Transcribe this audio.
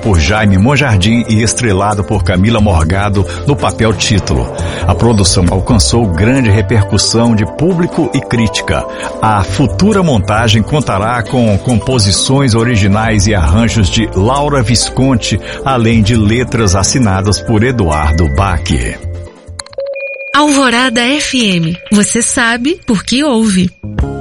por Jaime Monjardim e estrelado por Camila Morgado no papel título. A produção alcançou grande repercussão de público e crítica. A futura montagem contará com composições originais e arranjos de Laura Visconti, além de letras assinadas por Eduardo Bach. Alvorada FM. Você sabe porque ouve.